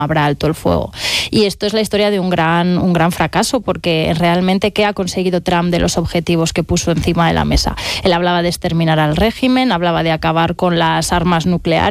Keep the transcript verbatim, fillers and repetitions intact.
habrá alto el fuego. Y esto es la historia de un gran, un gran fracaso, porque realmente ¿qué ha conseguido Trump de los objetivos que puso encima de la mesa? Él hablaba de exterminar al régimen, hablaba de acabar con las armas nucleares,